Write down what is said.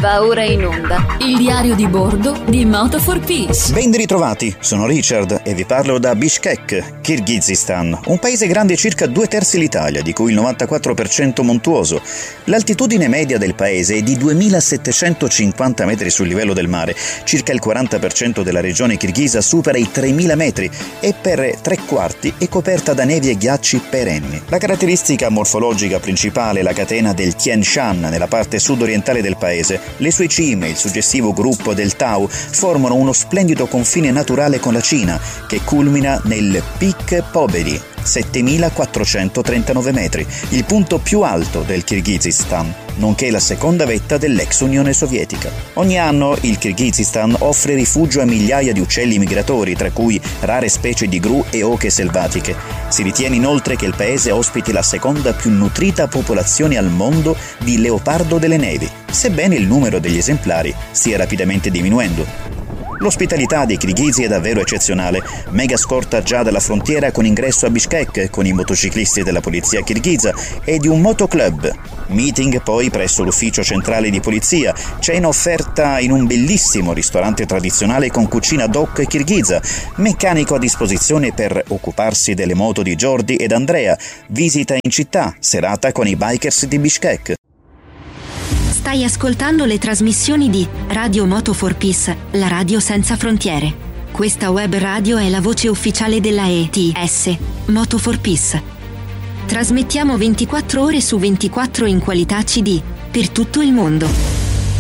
Va ora in onda il diario di bordo di Moto for Peace. Ben ritrovati, sono Richard e vi parlo da Bishkek, Kirghizistan, un paese grande circa 2/3 l'Italia, di cui il 94% montuoso. L'altitudine media del paese è di 2750 metri sul livello del mare, circa il 40% della regione kirghisa supera i 3000 metri e per 3/4 è coperta da nevi e ghiacci perenni. La caratteristica morfologica principale è la catena del Tian Shan nella parte sud-orientale del paese. Le sue cime, il suggestivo gruppo del Tao, formano uno splendido confine naturale con la Cina, che culmina nel Pic Pobedi, 7439 metri, il punto più alto del Kirghizistan, nonché la seconda vetta dell'ex Unione Sovietica. Ogni anno il Kirghizistan offre rifugio a migliaia di uccelli migratori, tra cui rare specie di gru e oche selvatiche. Si ritiene inoltre che il paese ospiti la seconda più nutrita popolazione al mondo di leopardo delle nevi, sebbene il numero degli esemplari stia rapidamente diminuendo. L'ospitalità dei kirghizi è davvero eccezionale. Mega scorta già dalla frontiera con ingresso a Bishkek con i motociclisti della polizia kirghiza e di un motoclub. Meeting poi presso l'ufficio centrale di polizia, cena offerta in un bellissimo ristorante tradizionale con cucina doc kirghiza, meccanico a disposizione per occuparsi delle moto di Jordi ed Andrea, visita in città, serata con i bikers di Bishkek. Stai ascoltando le trasmissioni di Radio Moto for Peace, la radio senza frontiere. Questa web radio è la voce ufficiale della ETS, Moto for Peace. Trasmettiamo 24 ore su 24 in qualità CD, per tutto il mondo.